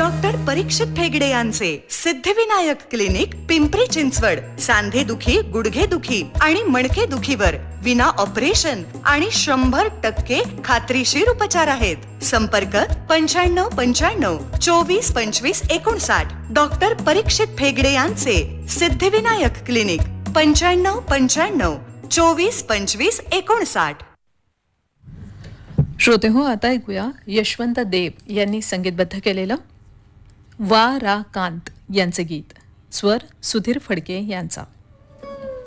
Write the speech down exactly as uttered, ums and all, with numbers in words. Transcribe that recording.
Doctor परीक्षित फेगडे यांचे Siddhivinayak clinic, Pimpri Chinchwad. सांधे दुखी, गुडघे दुखी आणि मणके दुखीवर विना ऑपरेशन आणि शंभर टक्के खात्रीशीर उपचार आहेत. संपर्क पंच्याण्णव पंच्याण्णव चोवीस पंचवीस एकोणसाठ. डॉक्टर परीक्षित फेगडे यांचे सिद्धिविनायक क्लिनिक, पंच्याण्णव पंच्याण्णव चोवीस पंचवीस एकोणसाठ. श्रोते हो, आता ऐकूया यशवंत देव यांनी संगीतबद्ध केलेलं वा रा कांत यांचे गीत. स्वर सुधीर फडके यांचा.